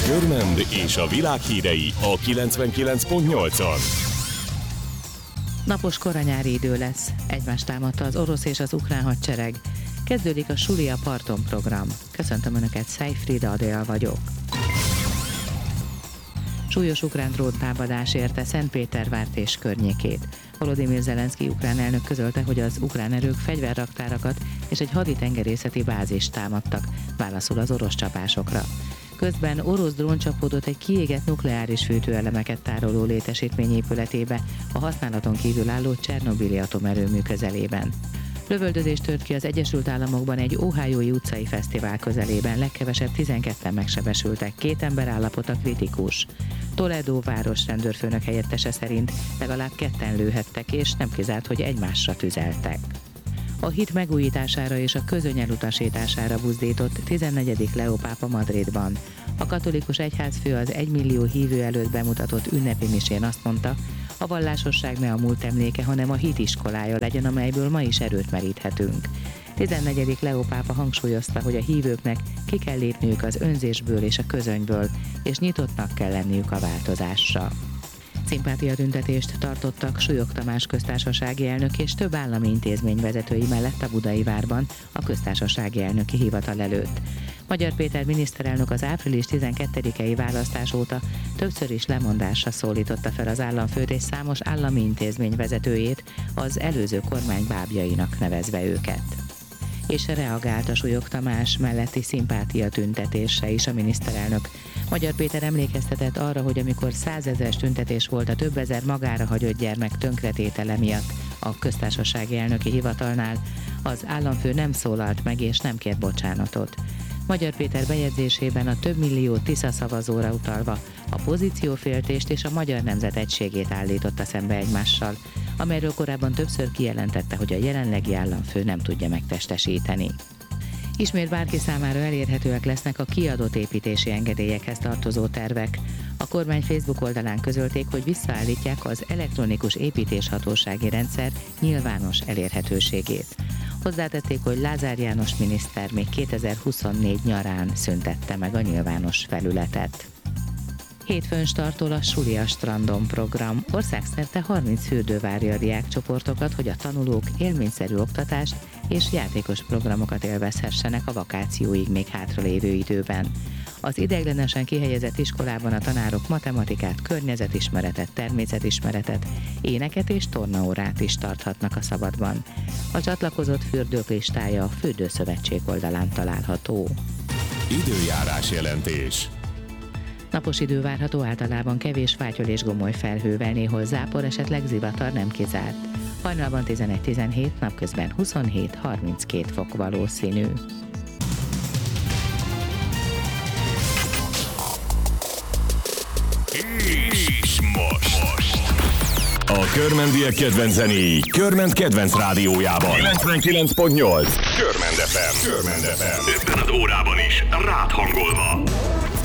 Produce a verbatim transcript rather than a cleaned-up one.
Körmend és a világ hírei a kilencvenkilenc pont nyolcon. Napos koranyári idő lesz. Egymást támadta az orosz és az ukrán hadsereg. Kezdődik a Suli a parton program. Köszöntöm Önöket, Szejfrida Adél vagyok. Súlyos ukrán dróntámadás érte Szentpétervárt és környékét. Volodymyr Zelenszky ukrán elnök közölte, hogy az ukrán erők fegyverraktárakat és egy haditengerészeti bázist támadtak, válaszul az orosz csapásokra. Közben orosz drón csapódott egy kiégett nukleáris fűtőelemeket tároló létesítmény épületébe, a használaton kívül álló Csernobili atomerőmű közelében. Lövöldözés tört ki az Egyesült Államokban egy Ohiói utcai fesztivál közelében, legkevesebb tizenketten megsebesültek, két ember állapota kritikus. Toledo város rendőrfőnök helyettese szerint legalább ketten lőhettek, és nem kizárt, hogy egymásra tüzeltek. A hit megújítására és a közöny elutasítására buzdított tizennegyedik Leó pápa Madridban. A katolikus egyházfő az egymillió hívő előtt bemutatott ünnepi misén azt mondta, a vallásosság ne a múlt emléke, hanem a hit iskolája legyen, amelyből ma is erőt meríthetünk. tizennegyedik Leó pápa hangsúlyozta, hogy a hívőknek ki kell lépniük az önzésből és a közönyből, és nyitottnak kell lenniük a változásra. Szimpátiatüntetést tartottak Súlyog Tamás köztársasági elnök és több állami intézmény vezetői mellett a Budai Várban, a köztársasági elnöki hivatal előtt. Magyar Péter miniszterelnök az április tizenkettedikei választás óta többször is lemondásra szólította fel az államfőt és számos állami intézmény vezetőjét, az előző kormány bábjainak nevezve őket. És reagált a Súlyog Tamás melletti szimpátiatüntetésre is a miniszterelnök. Magyar Péter emlékeztetett arra, hogy amikor százezres tüntetés volt a több ezer magára hagyott gyermek tönkretétele miatt a köztársasági elnöki hivatalnál, az államfő nem szólalt meg és nem kért bocsánatot. Magyar Péter bejegyzésében a több millió Tisza szavazóra utalva a pozícióféltést és a magyar nemzet egységét állította szembe egymással, amelyről korábban többször kijelentette, hogy a jelenlegi államfő nem tudja megtestesíteni. Ismét bárki számára elérhetőek lesznek a kiadott építési engedélyekhez tartozó tervek. A kormány Facebook oldalán közölték, hogy visszaállítják az elektronikus építéshatósági rendszer nyilvános elérhetőségét. Hozzátették, hogy Lázár János miniszter még kétezer-huszonnégy nyarán szüntette meg a nyilvános felületet. Hétfőn startol a Suli a strandon program. Országszerte harminc fürdő várja a diákcsoportokat, hogy a tanulók élményszerű oktatást és játékos programokat élvezhessenek a vakációig még hátralévő időben. Az ideiglenesen kihelyezett iskolában a tanárok matematikát, környezetismeretet, természetismeretet, éneket és tornaórát is tarthatnak a szabadban. A csatlakozott fürdők listája a Fürdőszövetség oldalán található. Időjárás jelentés. Napos idő várható, általában kevés fátyol és gomoly felhővel, néhol zápor, esetleg zivatar nem kizárt. Hajnalban tizenegy-tizenhét, napközben huszonhét-harminckét fok valószínű. És most, most. A körmendiek kedvenc zenéi Körmend kedvenc rádiójában. kilencvenkilenc pont nyolc. Körmend ef em. Körmend ef em. Ebben az órában is rád hangolva.